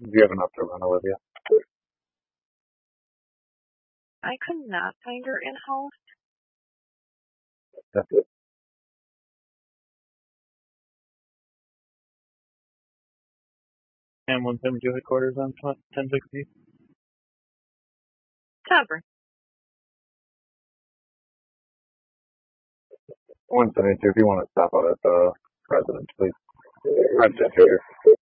Do you have enough to run, Olivia? I could not find her in-house. That's it. And 172 headquarters on 1060. Tavern. 172, if you want to stop out at the residence, please. Residence here.